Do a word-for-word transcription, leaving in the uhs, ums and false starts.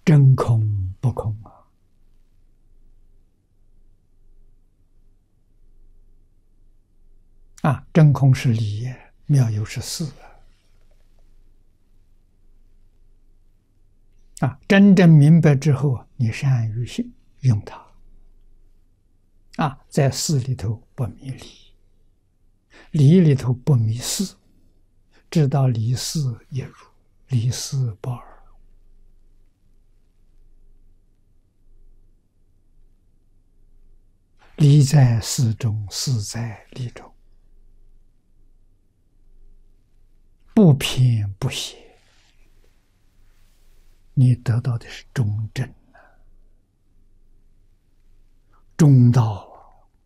真空不空啊！啊，真空是理也，妙有是事啊！啊，真正明白之后啊，你善于行用它啊，在事里头不迷理，理里头不迷事，知道离事也如，离事不二。理在事中，事在理中，不偏不邪，你得到的是中正啊，中道。